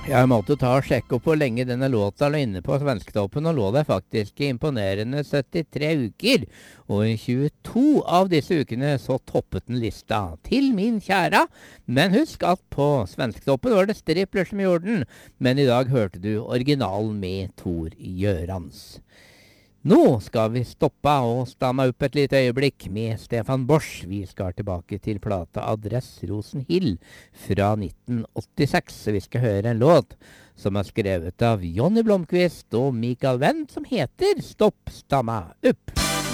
Jeg måtte ta og sjekke opp hvor lenge denne låta lå inne på Svensktoppen, og lå der faktisk i imponerende 73 uker. Og i 22 av disse ukene så toppet den lista til min kjære. Men husk at på Svensktoppen var det Strippler som gjorde den, men i dag hørte du originalen med Tor Gjørans. Nå skal vi stoppe og stanne opp et lite øyeblikk med Stefan Bosch. Vi skal tilbake til plata Adress Rosenhill fra 1986. Vi skal høre en låt som er skrevet av Johnny Blomqvist og Mikael Wendt, som heter Stopp, stanna opp.